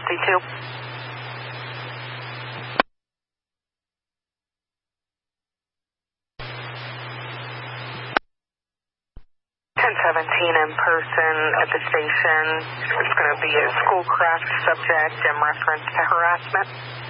52. 1017 in person at the station. It's going to be a schoolcraft subject in reference to harassment.